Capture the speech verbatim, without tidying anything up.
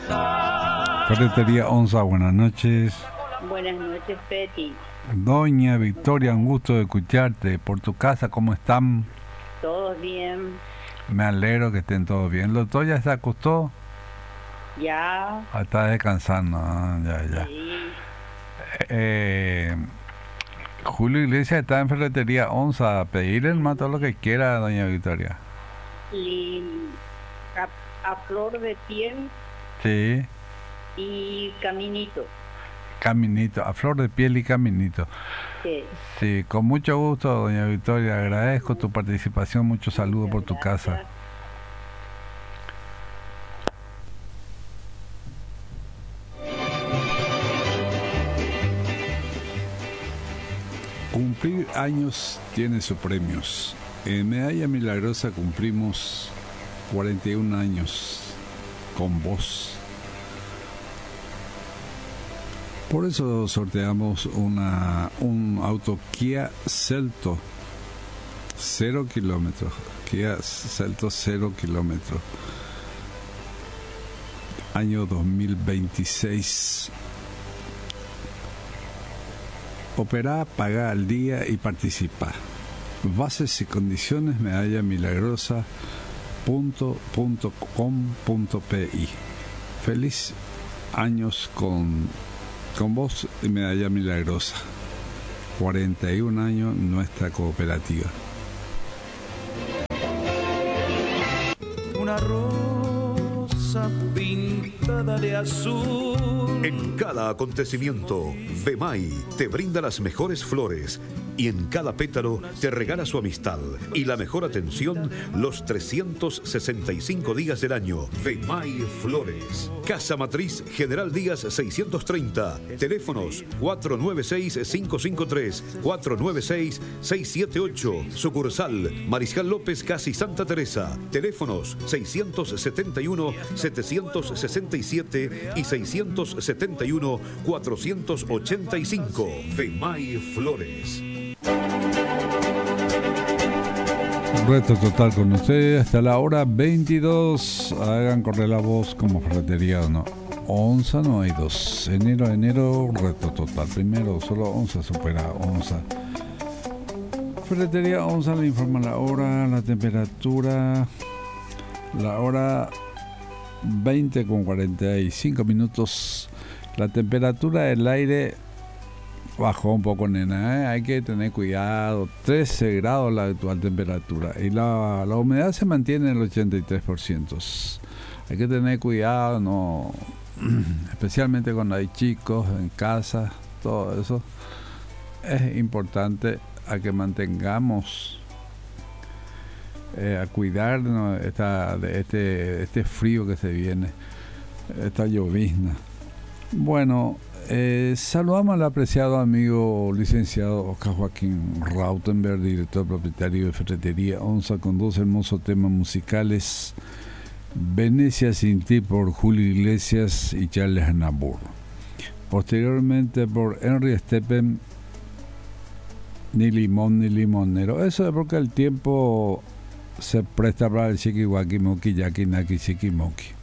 Ferretería Onza, buenas noches. Buenas noches, Peti. Doña Victoria, un gusto de escucharte. Por tu casa, ¿cómo están? Todos bien. Me alegro que estén todos bien. ¿El doctor ya se acostó? Ya. Ah, está descansando, ah, ya, ya. Sí. Eh, Julio Iglesias está en Ferretería Onza. Pedirle más todo lo que quiera, doña Victoria. Y a, a flor de piel Sí. y caminito. Caminito, a flor de piel y caminito. Sí. Sí, con mucho gusto, doña Victoria. Agradezco tu participación. Muchos saludos por tu Gracias. casa. Cumplir años tiene sus premios. En Medalla Milagrosa cumplimos cuarenta y un años con vos. Por eso sorteamos una, un auto Kia Celto, cero kilómetros. Kia Celto, cero kilómetros. Año dos mil veintiséis. Operá, pagá al día y participa. Bases y condiciones medalla milagrosa punto com punto pi. Feliz años con, con vos y Medalla Milagrosa. cuarenta y un años nuestra cooperativa. Una rosa pintada de azul. En cada acontecimiento, Vemay te brinda las mejores flores y en cada pétalo te regala su amistad y la mejor atención los trescientos sesenta y cinco días del año. Vemay Flores. Casa Matriz General Díaz seiscientos treinta. Teléfonos cuatro nueve seis, cinco cinco tres, cuatro nueve seis, seis siete ocho. Sucursal Mariscal López, casi Santa Teresa. Teléfonos seiscientos setenta y uno, setecientos sesenta y siete y seiscientos setenta y uno, cuatrocientos ochenta y cinco. Vemay Flores. Reto total con ustedes hasta la hora veintidós. Hagan correr la voz como ferretería o no. Onza no hay dos. Enero a enero, reto total. Primero, solo Onza supera Onza. Ferretería Onza le informa la hora, la temperatura. La hora veinte con cuarenta y cinco minutos. La temperatura del aire bajó un poco, nena, ¿eh? Hay que tener cuidado. trece grados la actual temperatura. Y la, la humedad se mantiene en el ochenta y tres por ciento. Hay que tener cuidado, no, especialmente cuando hay chicos en casa, todo eso. Es importante a que mantengamos, eh, a cuidarnos esta, de este, este frío que se viene, esta llovizna. Bueno, Eh, saludamos al apreciado amigo licenciado Oscar Joaquín Rautenberg, director propietario de Ferretería Onza, con dos hermosos temas musicales: Venecia sin ti por Julio Iglesias y Charles Aznavour. Posteriormente por Henry Steppen, Ni limón ni limonero. Eso es porque el tiempo se presta para el chiquihuaki moki yaki naki chiquimoki.